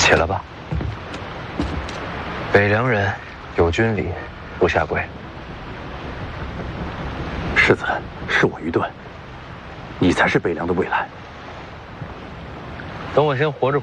起来吧。北凉人有军礼，不下跪。 世子，是我愚钝，你才是北凉的未来。 等我先活着